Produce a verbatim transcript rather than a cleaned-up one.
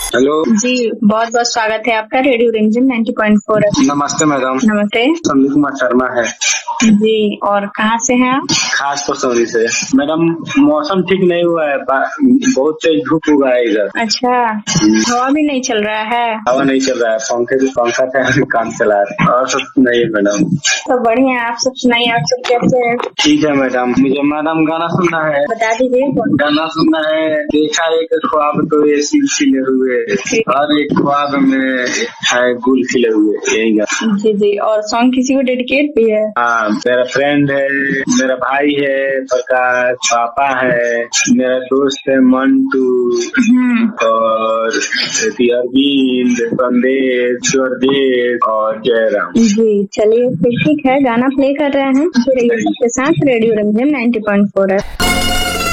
Hello जी, बहुत बहुत स्वागत है आपका रेडियो रिमझिम नाइंटी पॉइंट फोर। नमस्ते मैडम। नमस्ते। संदीप कुमार शर्मा है जी, और कहाँ से हैं आप? खास पसौरी से। मैडम मौसम ठीक नहीं हुआ है, बहुत तेज धूप हुआ है इधर। अच्छा, हवा भी नहीं चल रहा है? हवा नहीं चल रहा है, पंखे भी पंखा से काम चला रहे हैं और सब सुनाइए मैडम। तो बढ़िया, आप सब सुनाइए, आप सब कैसे हैं? ठीक है मैडम। मुझे मैडम गाना सुनना है। बता दीजिए। गाना सुनना है। देखा एक ख्वाब तो ये सिल खिले हुए, हर एक ख्वाब में है गुल खिले हुए, यही गाना। जी जी, और सॉन्ग किसी को डेडिकेट भी है? हाँ, मेरा फ्रेंड है, मेरा भाई है प्रकाश, पापा है, मेरा दोस्त है मंटू और अरविंद, संदेश, स्वरदेश और जयराम। जी चलिए, फिर ठीक है, गाना प्ले कर रहे हैं के साथ रेडियो रिमझिम नाइंटी पॉइंट फोर है।